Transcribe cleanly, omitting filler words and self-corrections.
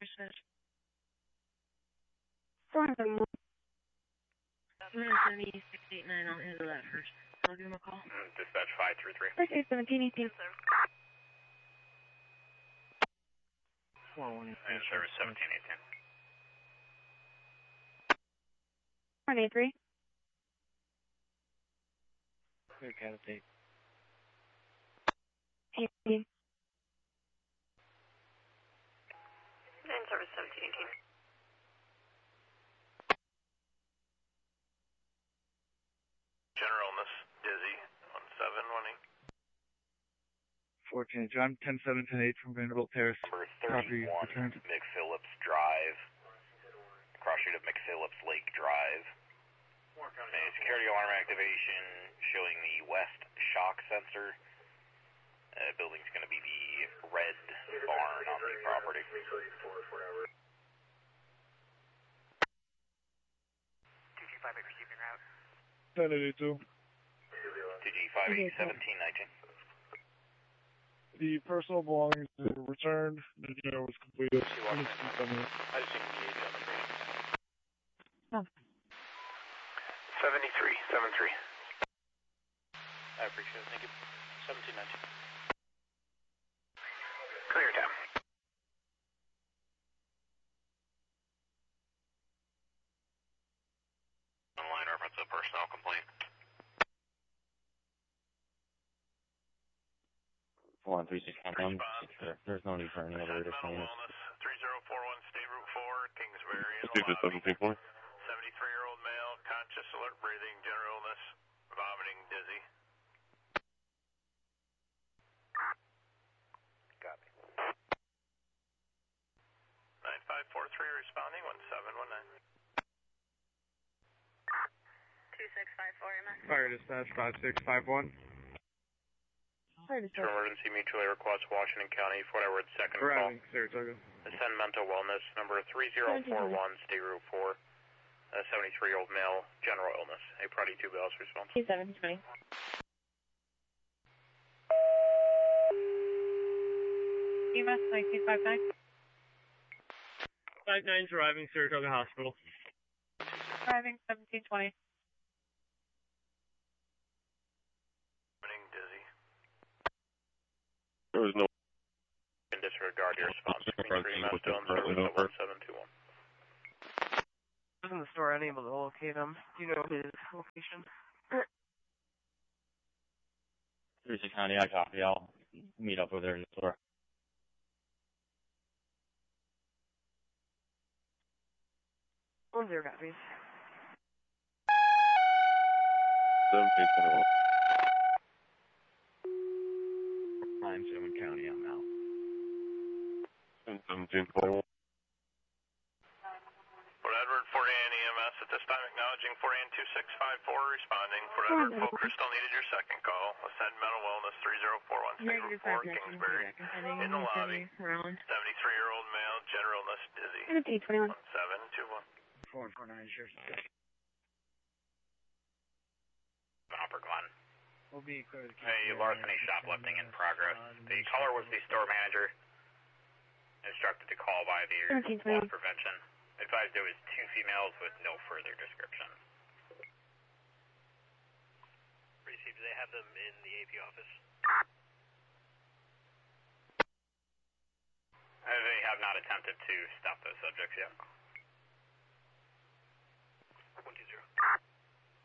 471. 77689, I'll handle that first. I'll give him a call. Dispatch 533. Okay, 1718. Service 1718. 183. Clear cat update. 18. And service 1718. General illness, dizzy, 1718. 14, John 10710-8 from Vanderbilt Terrace. Number Copy, 31, returned. McPhillips Drive. Cross street of McPhillips Lake Drive. A security alarm activation showing the west shock sensor. Building's going to be the red barn on the property. DG5 receiving route. 1082. DG58 1719. The personal belongings were returned. The dinner was completed. I just think the 80 on the train. Oh. 7373. I appreciate it. Thank you. 1719. Clear time. Online reference of personnel complaint. 13611. There's no need for any other additional units. 3041 State Route 4, Kingsbury. Steve is 17-4. 73-year-old male, conscious, alert, breathing, general illness, vomiting, dizzy. Copy. 9543 responding, 1719. 2654 MS. Fire dispatch 5651. Fire dispatch. Emergency mutual aid request, Washington County, Fort Edward, second call. Arriving, Saratoga. Ascend mental wellness, number 3041, State Route 4. 73-year-old male, general illness. A priority 2 bells response. 1720. EMS 1959. 59's arriving, Saratoga Hospital. Arriving 1720. Vomiting, dizzy. There was no. In disregard your response. Confronting with the Service currently at over. 1721. I was in the store, unable to locate him. Do you know his location? 36 County, I copy. I'll meet up with her in the store. One zero copies. 1721. 97 County, I'm out. 1721. Fort Edward, 40 EMS at this time acknowledging 40 2654 responding. Fort Edward, Full Crystal needed your second call. Ascend mental wellness 3041 State Route 4 Kingsbury. In the lobby. 73-year-old male, general illness, dizzy. 1721. 1721. 449, sure. Upper Glen. We'll be clear to keep Hey, larceny shoplifting in progress. The caller was the store manager. Instructed to call by the loss prevention. Advised there was 2 females with no further description. Received, do they have them in the AP office? They have not attempted to stop those subjects yet.